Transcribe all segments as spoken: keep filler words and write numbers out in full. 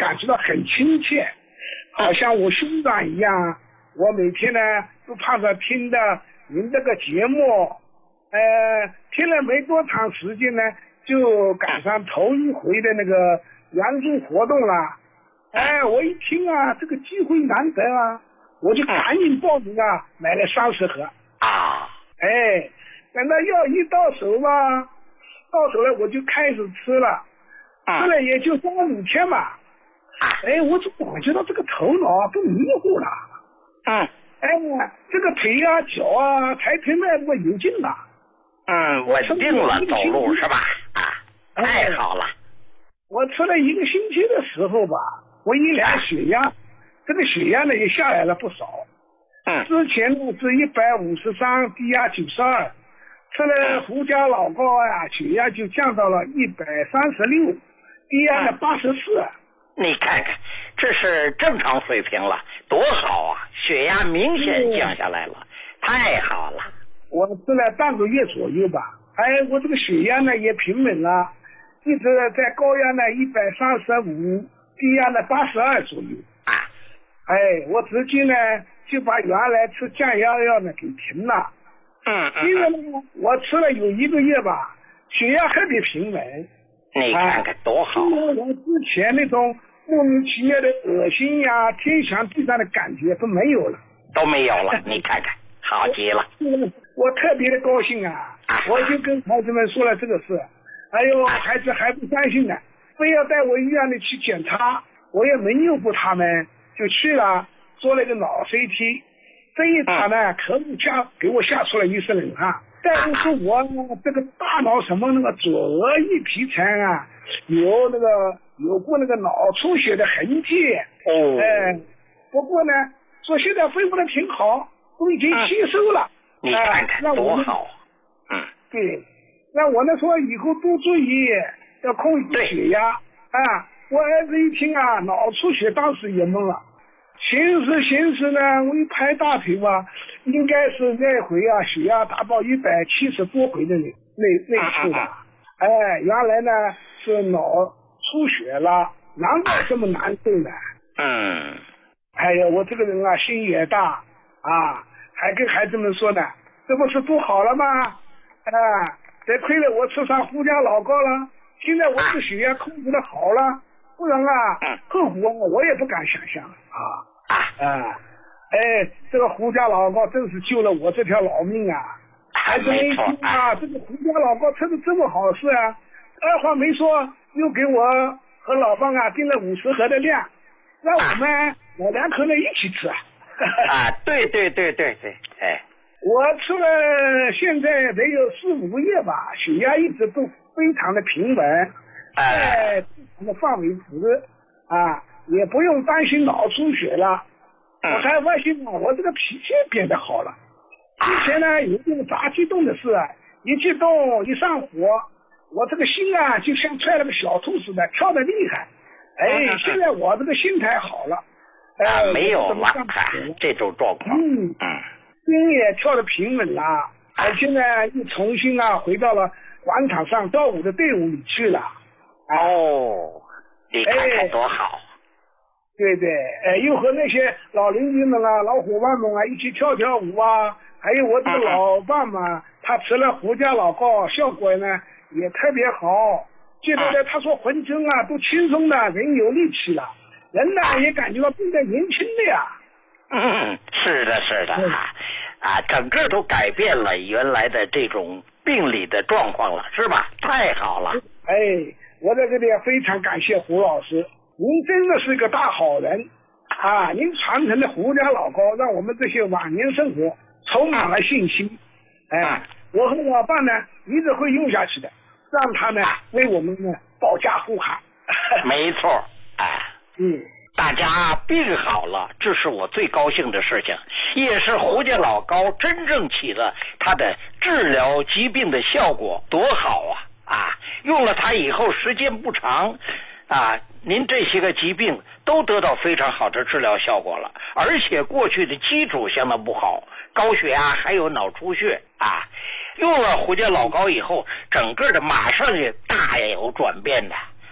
感觉到很亲切，好像我兄长一样。我每天呢都盼着听的您这个节目，呃，听了没多长时间呢，就赶上头一回的那个援助活动了。哎，我一听啊，这个机会难得啊，我就赶紧报名啊，买了三十盒啊。 哎，等到药一到手吧，到手了我就开始吃了，吃了也就三五天吧。哎，我怎么感觉到这个头脑都迷糊了？ 嗯， 哎，这个腿啊、脚啊、抬腿脉都有劲了。 嗯，稳定了走路是吧？啊，太好了。 我吃了一个星期的时候吧，我一量血压，啊、这个血压呢也下来了不少。 嗯， 之前呢是一百五十三，低压九十二，吃了胡椒老膏啊，血压就降到了一百三十六，低压呢八十四。 你看看，这是正常水平了，多好啊！血压明显降下来了，嗯、太好了。 我吃了半个月左右吧，哎，我这个血压呢也平稳了，一直在高压呢一百三十五，低压呢八十二左右。 啊， 哎，我直接呢就把原来吃降压药呢给停了。 嗯嗯。 因为呢，我吃了有一个月吧，血压特别平稳。 你看看多好！ 因为我之前那种莫名其妙的恶心呀、天旋地转的感觉都没有了， 都没有了。你看看，好极了！ 我特别的高兴啊！我就跟孩子们说了这个事，哎呦，孩子还不相信呢，非要带我医院里去检查，我也没诱惑他们，就去了，做了一个脑 C T， 这一查呢，可不吓给我吓出了一身冷汗。但是说我这个大脑什么那个左额叶皮层啊，有那个有过那个脑出血的痕迹。 哦。 哎，不过呢，说现在恢复的挺好，都已经吸收了。 嗯、你看看多好。嗯。 对，那我呢说以后多注意，要控制血压。啊，我儿子一听啊，脑出血，当时也懵了。寻思寻思呢，我一拍大腿吧，应该是那回啊血压达到一百七十多回的那那那次吧。哎，原来呢是脑出血了，难怪这么难受呢。 嗯。 哎呀，我这个人啊心也大啊，还跟孩子们说呢，这不是不好了吗？啊，得亏了我吃上胡椒老膏了，现在我这个血压控制的好了，不然啊后果我也不敢想象啊。啊，哎，这个胡椒老膏真是救了我这条老命啊！孩子们一听啊，这个胡椒老膏吃的这么好吃啊，二话没说，又给我和老伴啊订了五十盒的量，让我们我两口人一起吃啊。 啊，对对对对对，哎， 我吃了现在得有四五个月吧，血压一直都非常的平稳，在正常的范围值啊。也不用担心脑出血了， 嗯、 我还发现啊，我这个脾气变得好了。之前呢，有这个杂激动的事啊，一激动一上火，我这个心啊就像踹了个小兔似的，跳得厉害。哎，嗯、现在我这个心态好了， 哎、啊，没有了，这种状况。 嗯嗯，心也跳得平稳了，而且呢，又重新啊回到了广场上跳舞的队伍里去了。 哦，你看看多好。哎对对，哎，又和那些老邻居们啊、老伙伴们啊一起跳跳舞啊，还有我这个老伴嘛，他吃了胡椒老膏，效果呢也特别好。接着呢，他说浑身啊都轻松的，人有力气了，人呢也感觉到变得年轻了呀。 嗯，是的，是的啊，啊，整个都改变了原来的这种病理的状况了，是吧？太好了。 哎，我在这里非常感谢胡老师。您真的是个大好人啊！您传承的胡椒老膏，让我们这些晚年生活充满了信心。哎，我和老伴呢一直会用下去的，让他呢为我们呢保驾护航。 没错，哎， 嗯， 大家病好了，这是我最高兴的事情，也是胡椒老膏真正起了它的治疗疾病的效果，多好啊！啊，用了它以后时间不长。啊，您这些个疾病都得到非常好的治疗效果了，而且过去的基础相当不好，高血压还有脑出血啊，用了胡椒老膏以后，整个的马上就大有转变的，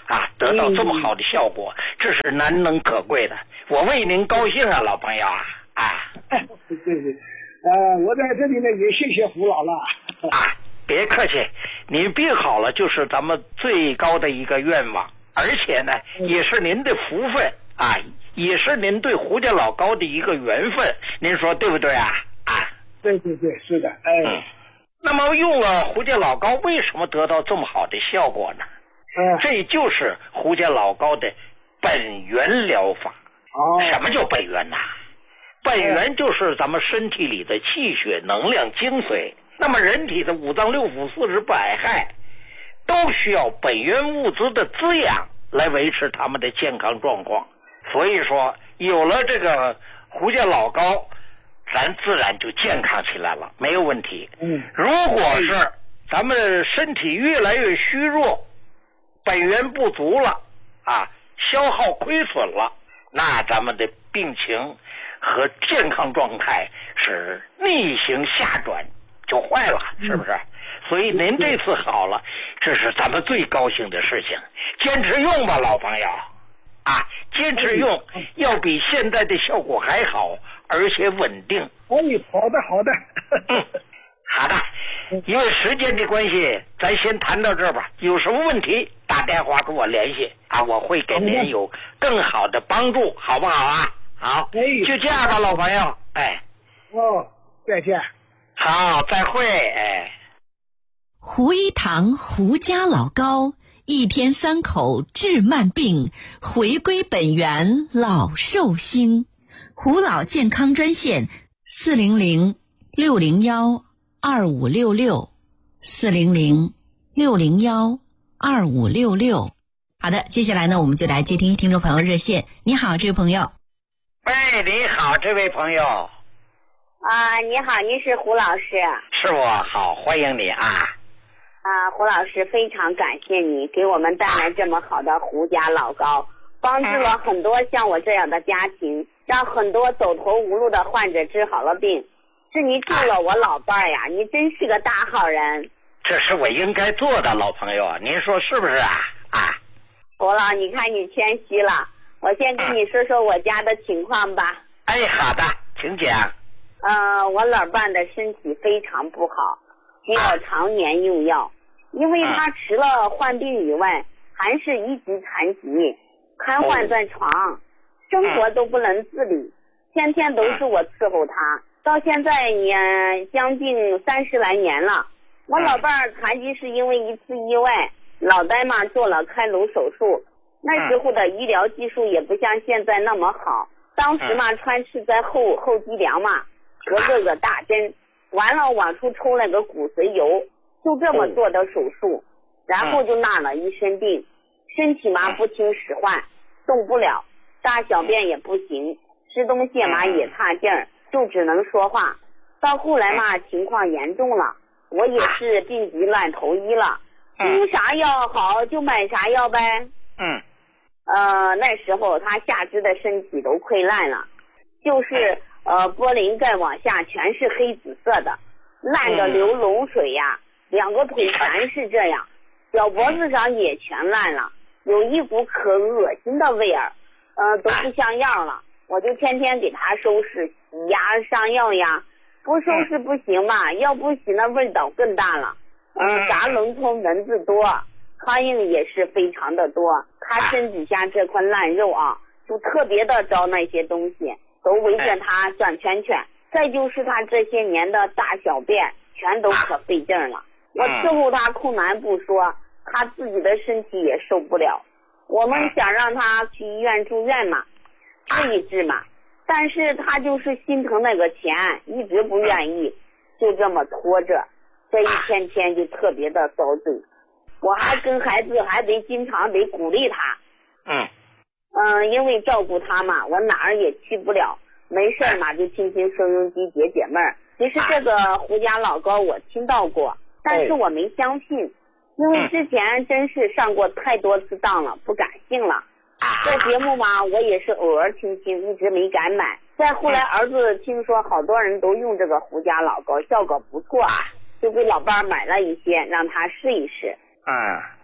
啊，得到这么好的效果，这是难能可贵的。我为您高兴啊，老朋友啊！啊， 对对，呃，我在这里呢也谢谢胡老了。 啊，别客气，您病好了就是咱们最高的一个愿望，而且呢，也是您的福分啊，也是您对胡家老高的一个缘分，您说对不对啊？啊， 对对对，是的，哎。 嗯，那么用了胡家老高，为什么得到这么好的效果呢？ 嗯， 这就是胡家老高的本源疗法。 哦， 什么叫本源呐？本源就是咱们身体里的气血、能量、精髓。那么人体的五脏六腑、四肢百骸，都需要本源物质的滋养来维持他们的健康状况。所以说，有了这个胡家老高，咱自然就健康起来了，没有问题。 嗯， 如果是咱们身体越来越虚弱，本源不足了啊，消耗亏损了，那咱们的病情和健康状态是逆行下转，就坏了，是不是？嗯，所以您这次好了，这是咱们最高兴的事情。坚持用吧，老朋友啊，坚持用，要比现在的效果还好，而且稳定。 哎，好的好的。 嗯，好的。因为时间的关系，咱先谈到这儿吧。有什么问题打电话跟我联系啊，我会给您有更好的帮助，好不好啊？好，就这样吧，老朋友。哎， 哦，再见。 好，再会。哎， 胡一堂胡家老高，一天三口治慢病，回归本源老寿星。胡老健康专线四零零六零幺二五六六四零零六零幺二五六六。好的，接下来呢，我们就来接听听众朋友热线。你好，这位朋友。 喂，你好，这位朋友。 啊，你好，您是胡老师。 是我，好，欢迎你啊。 啊，胡老师，非常感谢你给我们带来这么好的胡家老高，帮助了很多像我这样的家庭，让很多走投无路的患者治好了病。是你救了我老伴儿呀，你真是个大好人。 这是我应该做的，老朋友，您说是不是啊？啊， 胡老，你看你谦虚了，我先跟你说说我家的情况吧。 哎，好的，请讲。 呃，我老伴的身体非常不好，需要常年用药，因为他除了患病以外，还是一级残疾，瘫痪在床，生活都不能自理，天天都是我伺候他。到现在也将近三十来年了，我老伴儿残疾是因为一次意外，脑袋嘛做了开颅手术，那时候的医疗技术也不像现在那么好，当时嘛穿刺在后后脊梁嘛，隔个个大针，完了往出抽了个骨髓油，就这么做的手术，然后就纳了一身病，身体嘛不听使唤，动不了，大小便也不行，吃东西嘛也差劲儿，就只能说话。到后来嘛情况严重了，我也是病急乱投医了，有啥药好就买啥药呗。 嗯， 呃，那时候他下肢的身体都溃烂了，就是呃玻璃盖往下全是黑紫色的，烂的流脓水呀，两个腿全是这样，脚脖子上也全烂了，有一股可恶心的味儿，呃都不像样了。我就天天给他收拾洗呀上药呀，不收拾不行嘛，要不洗那味道更大了。嗯，杂笼虫蚊子多，苍蝇也是非常的多，他身底下这块烂肉啊，就特别的招那些东西，都围着他转圈圈。再就是他这些年的大小便全都可费劲了，我伺候他困难不说，他自己的身体也受不了。我们想让他去医院住院嘛，治一治嘛，但是他就是心疼那个钱，一直不愿意，就这么拖着，这一天天就特别的遭罪。我还跟孩子还得经常得鼓励他。 嗯嗯，因为照顾他嘛，我哪儿也去不了，没事嘛就听听收音机解解闷儿。其实这个胡家老高我听到过，但是我没相信，因为之前真是上过太多次当了，不敢信了。这节目嘛，我也是偶尔听听，一直没敢买。再后来儿子听说好多人都用这个胡家老高，效果不错，就给老伴儿买了一些，让他试一试。 嗯，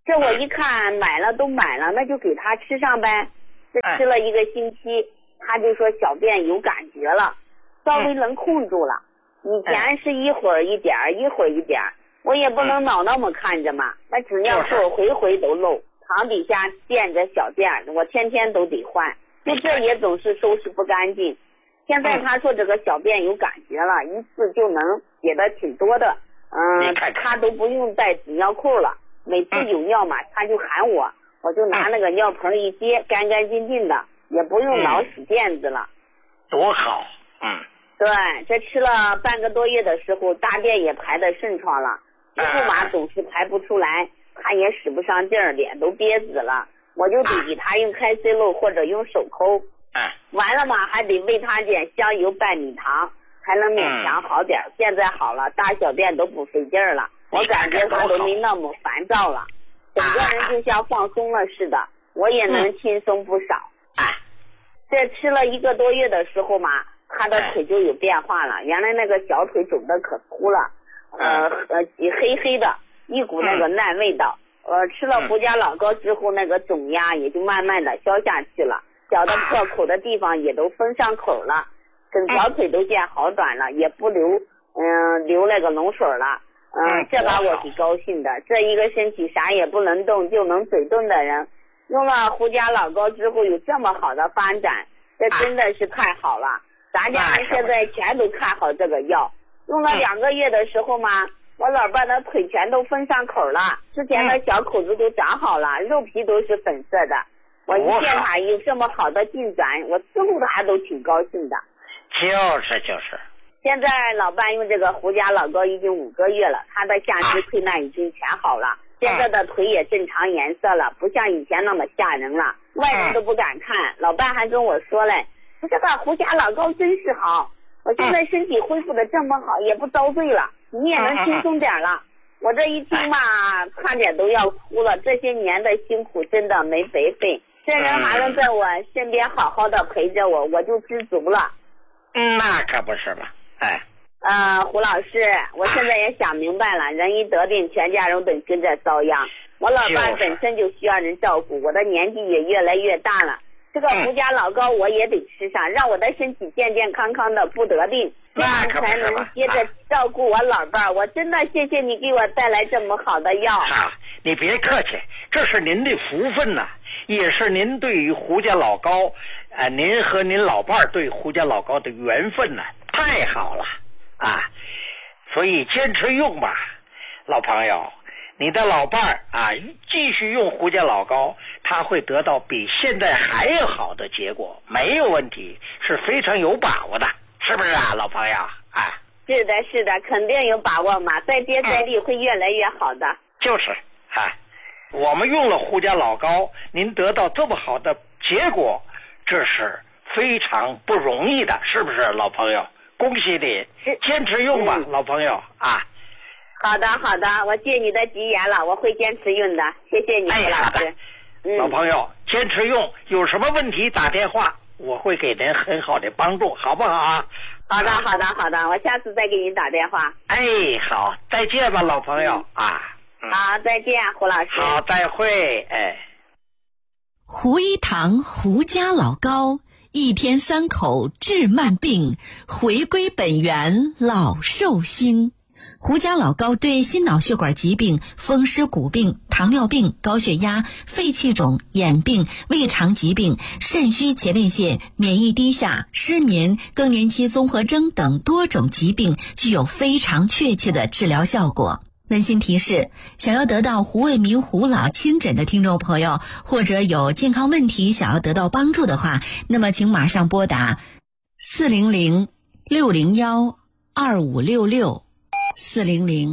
这我一看买了都买了，那就给他吃上呗。这吃了一个星期，他就说小便有感觉了，稍微能控住了。以前是一会儿一点儿，一会儿一点儿，我也不能老那么看着嘛。那纸尿裤回回都漏，床底下垫着小垫，我天天都得换，就这也总是收拾不干净。现在他说这个小便有感觉了，一次就能解的挺多的，嗯，他都不用带纸尿裤了。每次有尿嘛，他就喊我，我就拿那个尿盆一接，干干净净的，也不用老洗垫子了， 多好。嗯， 对，这吃了半个多月的时候，大便也排得顺畅了，之后嘛总是排不出来，他也使不上劲儿，脸都憋紫了，我就得给他用开水漏或者用手抠。完了嘛，还得喂他点香油拌米糖，才能勉强好点。嗯、现在好了，大小便都不费劲儿了，我感觉他都没那么烦躁了，整个人就像放松了似的，我也能轻松不少。 嗯、 这吃了一个多月的时候嘛，他的腿就有变化了，原来那个小腿肿得可粗了，呃呃黑黑的，一股那个烂味道。呃，吃了胡家老膏之后，那个肿呀也就慢慢的消下去了。小的破口的地方也都封上口了，整条腿都见好转了，也不流嗯流那个脓水了，嗯，这把我挺高兴的。这一个身体啥也不能动就能嘴动的人，用了胡家老膏之后有这么好的发展，这真的是太好了。咱家人现在全都看好这个药，用了两个月的时候嘛，我老伴的腿全都封上口了，之前的小口子都长好了，肉皮都是粉色的。我一见他有这么好的进展，我伺候他都挺高兴的。 就是就是。 现在老伴用这个胡家老膏已经五个月了，他的下肢溃烂已经全好了，啊、现在的腿也正常颜色了，不像以前那么吓人了，外人都不敢看。啊、老伴还跟我说嘞，说这个胡家老膏真是好，我现在身体恢复的这么好，也不遭罪了，你也能轻松点了。啊我这一听嘛，差点都要哭了，这些年的辛苦真的没白费。这人还能在我身边好好的陪着我，我就知足了。 嗯，那可不是嘛，哎。 呃，胡老师，我现在也想明白了，人一得病，全家人得跟着遭殃。我老伴本身就需要人照顾，我的年纪也越来越大了，这个胡家老膏我也得吃上，让我的身体健健康康的，不得病，这样才能接着照顾我老伴。我真的谢谢你给我带来这么好的药。 啊，你别客气，这是您的福分呐、啊。也是您对于胡家老膏，呃，您和您老伴儿对胡家老膏的缘分呢、啊，太好了啊！所以坚持用吧，老朋友，你的老伴儿啊，继续用胡家老膏，他会得到比现在还要好的结果，没有问题，是非常有把握的，是不是啊，老朋友啊？ 是的，是的，肯定有把握嘛，再接再厉，会越来越好的。 就是啊。我们用了胡家老膏，您得到这么好的结果，这是非常不容易的，是不是，老朋友？恭喜你，坚持用吧，嗯、老朋友啊。 好的，好的，我借你的吉言了，我会坚持用的，谢谢你， 哎、 老师。 嗯、老朋友，坚持用，有什么问题打电话，我会给您很好的帮助，好不好啊？ 好的，好的，好的，我下次再给您打电话。 哎，好，再见吧，老朋友、嗯、啊。 好，再见，胡老师。 好，再会，哎。 胡一堂胡家老膏，一天三口治慢病，回归本源老寿星。胡家老膏对心脑血管疾病、风湿骨病、糖尿病、高血压、肺气肿、眼病、胃肠疾病、肾虚前列腺、免疫低下、失眠、更年期综合征等多种疾病具有非常确切的治疗效果。温馨提示，想要得到胡卫民胡老亲诊的听众朋友，或者有健康问题想要得到帮助的话，那么请马上拨打四零零六零幺二五六六四零零。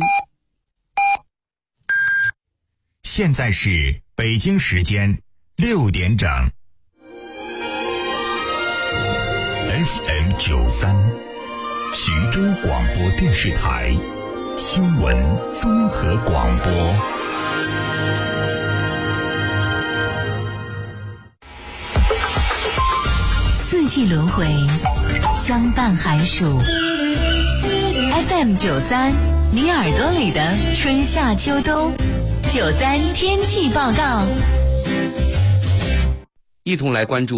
现在是北京时间六点整。F M 九三，徐州广播电视台。新闻综合广播。 四季轮回，相伴寒暑。F M 九三，你耳朵里的春夏秋冬。 九三天气报告， 一同来关注